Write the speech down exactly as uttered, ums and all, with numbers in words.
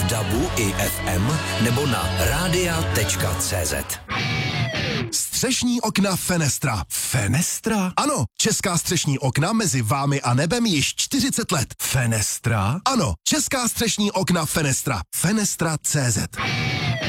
dabu i ef em nebo na radia tečka cé zet. Střešní okna Fenestra. Fenestra? Ano, česká střešní okna mezi vámi a nebem již čtyřicet let. Fenestra? Ano, česká střešní okna Fenestra. Fenestra tečka cé zet.